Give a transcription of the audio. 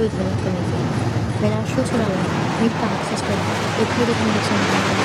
good health benefit. When our shoes are aligned, make the access to healthy conditions